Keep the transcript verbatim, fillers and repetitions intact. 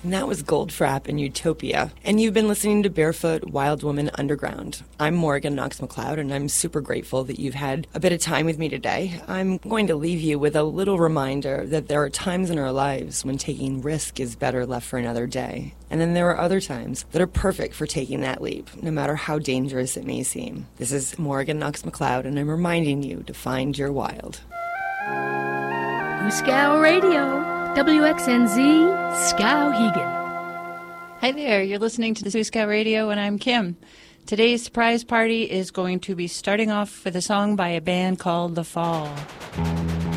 And that was Goldfrapp and Utopia. And you've been listening to Barefoot Wild Woman Underground. I'm Morgan Knox McLeod, and I'm super grateful that you've had a bit of time with me today. I'm going to leave you with a little reminder that there are times in our lives when taking risk is better left for another day. And then there are other times that are perfect for taking that leap, no matter how dangerous it may seem. This is Morgan Knox McLeod, and I'm reminding you to find your wild. Scow Radio, W X N Z, Skowhegan. Hi there, you're listening to the Scow Radio, and I'm Kim. Today's surprise party is going to be starting off with a song by a band called The Fall.